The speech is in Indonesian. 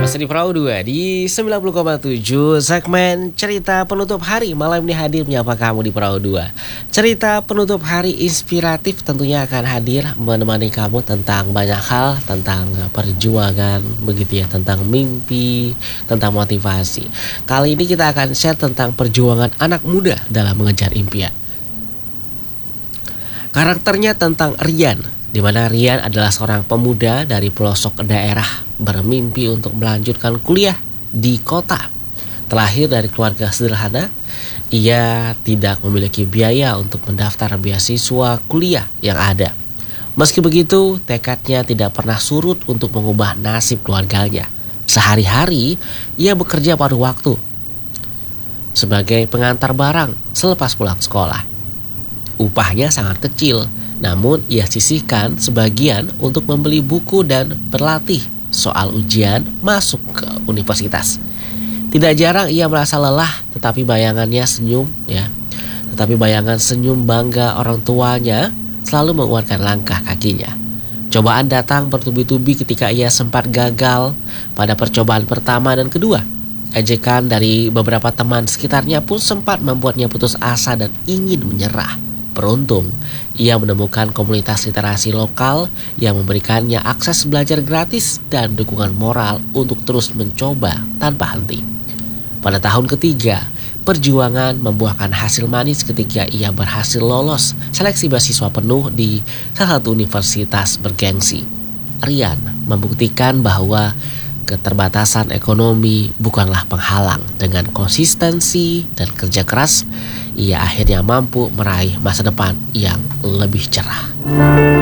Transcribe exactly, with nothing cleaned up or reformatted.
masih di Perahu dua di sembilan puluh koma tujuh segmen cerita penutup hari. Malam ini hadir menyapa kamu di Perahu dua. Cerita penutup hari inspiratif tentunya akan hadir menemani kamu tentang banyak hal, tentang perjuangan begitu ya, tentang mimpi, tentang motivasi. Kali ini kita akan share tentang perjuangan anak muda dalam mengejar impian. Karakternya tentang Rian, di mana Rian adalah seorang pemuda dari pelosok daerah bermimpi untuk melanjutkan kuliah di kota. Terlahir dari keluarga sederhana, ia tidak memiliki biaya untuk mendaftar beasiswa kuliah yang ada. Meski begitu, tekadnya tidak pernah surut untuk mengubah nasib keluarganya. Sehari-hari, ia bekerja paruh waktu sebagai pengantar barang selepas pulang sekolah. Upahnya sangat kecil, namun ia sisihkan sebagian untuk membeli buku dan berlatih soal ujian masuk ke universitas. Tidak jarang ia merasa lelah, tetapi bayangannya senyum ya. Tetapi bayangan senyum bangga orang tuanya selalu menguatkan langkah kakinya. Cobaan datang bertubi-tubi ketika ia sempat gagal pada percobaan pertama dan kedua. Ejekan dari beberapa teman sekitarnya pun sempat membuatnya putus asa dan ingin menyerah. Beruntung, ia menemukan komunitas literasi lokal yang memberikannya akses belajar gratis dan dukungan moral untuk terus mencoba tanpa henti. Pada tahun ketiga, perjuangan membuahkan hasil manis ketika ia berhasil lolos seleksi beasiswa penuh di salah satu universitas bergengsi. Rian membuktikan bahwa keterbatasan ekonomi bukanlah penghalang. Dengan konsistensi dan kerja keras, ia akhirnya mampu meraih masa depan yang lebih cerah.